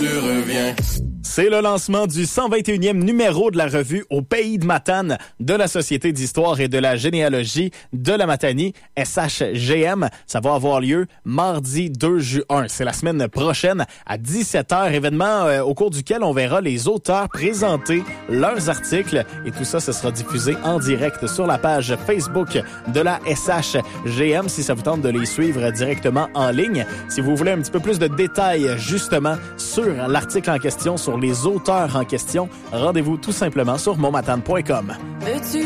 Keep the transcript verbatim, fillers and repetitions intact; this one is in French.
tu reviens. C'est le lancement du cent vingt et unième numéro de la revue Au pays de Matane de la Société d'histoire et de la généalogie de la Matanie, S H G M. Ça va avoir lieu mardi deux juin. C'est la semaine prochaine à dix-sept heures. Événement euh, au cours duquel on verra les auteurs présenter leurs articles. Et tout ça, ce sera diffusé en direct sur la page Facebook de la S H G M si ça vous tente de les suivre directement en ligne. Si vous voulez un petit peu plus de détails justement sur l'article en question, sur les auteurs en question, rendez-vous tout simplement sur montmatane point com.